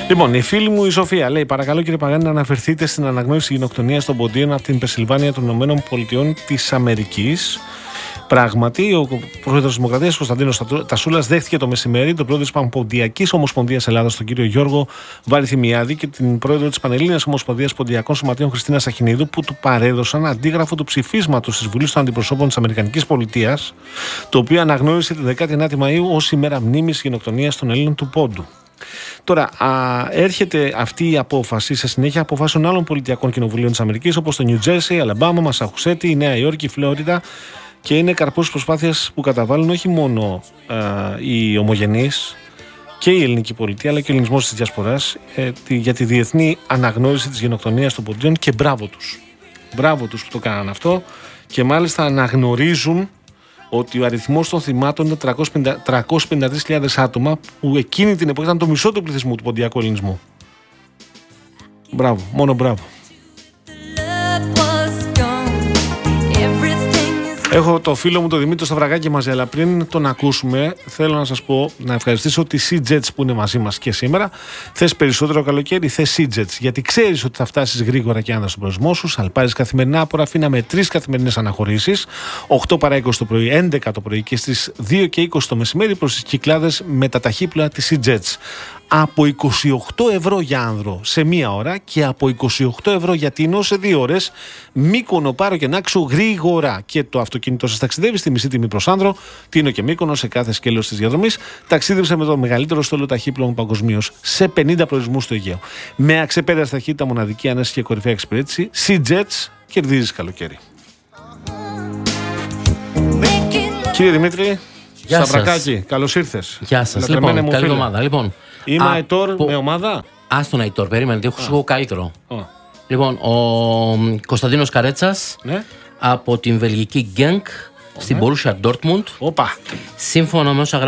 Λοιπόν, η φίλη μου η Σοφία λέει: παρακαλώ κύριε Παγάνη να αναφερθείτε στην αναγνώριση γενοκτονίας των ποντίων από την Πενσιλβάνια των ΗΠΑ της Αμερικής. Πράγματι, ο πρόεδρος της Δημοκρατίας Κωνσταντίνος Τασούλας δέχτηκε το μεσημέρι τον πρόεδρο της Παμποντιακής Ομοσπονδίας Ελλάδας, τον κύριο Γιώργο Βαρυθιμιάδη, και την πρόεδρο της Πανελλήνιας Ομοσπονδίας Ποντιακών Σωματείων Χριστίνα Σαχινίδου, που του παρέδωσαν αντίγραφο του ψηφίσματος της Βουλής των Αντιπροσώπων της Αμερικανικής Πολιτείας, το οποίο αναγνώρισε τη 19η Μαΐου ως ημέρα μνήμης γενοκτονίας των Ελλήνων του Πόντου. Τώρα, έρχεται αυτή η απόφαση σε συνέχεια αποφάσεων άλλων πολιτιακών κοινοβουλίων της Αμερικής, όπως το Νιου Τζέρσι, Αλαμπάμα, Μασαχουσέτη, η Νέα Υόρκη, η Φλόριντα, και είναι καρπός προσπάθειας που καταβάλουν όχι μόνο οι ομογενείς και η ελληνική πολιτεία, αλλά και ο ελληνισμός της διασποράς για τη διεθνή αναγνώριση της γενοκτονίας των ποντίων, και μπράβο τους. Μπράβο τους που το κάνανε αυτό, και μάλιστα αναγνωρίζουν ότι ο αριθμός των θυμάτων είναι 353.000 άτομα, που εκείνη την εποχή ήταν το μισό του πληθυσμού του ποντιακού ελληνισμού. Μπράβο, μόνο μπράβο. Έχω το φίλο μου τον Δημήτρη Σταυρακάκη μαζί, αλλά πριν τον ακούσουμε, θέλω να σας πω, να ευχαριστήσω τη Sea-Jets που είναι μαζί μας και σήμερα. Θες περισσότερο καλοκαίρι, θες Sea-Jets, γιατί ξέρεις ότι θα φτάσεις γρήγορα και άντα στον προορισμό σου. Σαλπάρεις καθημερινά από Ραφίνα με 3 καθημερινές αναχωρήσεις, 8 παρά 20 το πρωί, 11 το πρωί και στις 2 και 20 το μεσημέρι προς τις Κυκλάδες με τα ταχύπλοα της Sea-Jets. Από 28 ευρώ για άνδρο σε 1 ώρα και από 28 ευρώ για Τίνο σε 2 ώρες. Μύκονο, Πάρο και Νάξο γρήγορα. Και το αυτοκίνητο σας ταξιδεύει στη μισή τιμή προς άνδρο, Τίνο και Μύκονο σε κάθε σκέλος της διαδρομής. Ταξίδεψε με το μεγαλύτερο στόλο ταχύπλοων παγκοσμίως σε 50 προορισμούς στο Αιγαίο. Με αξεπέραστη ταχύτητα, μοναδική ανάσταση και κορυφαία εξυπηρέτηση, Sea-Jets, κερδίζεις καλοκαίρι. Κύριε Δημήτρη Σταυρακάκη, καλώς ήρθες. Γεια σας. Λοιπόν, καλή εβδομάδα. Λοιπόν, είμαι Αϊτόρ με ομάδα. Άστον Αϊτόρ, περίμενε, έχω σου καλύτερο. Λοιπόν, ο Κωνσταντίνος Καρέτσας, ναι, από την βελγική Genk στην Borussia Dortmund. Όπα. Σύμφωνα με όσα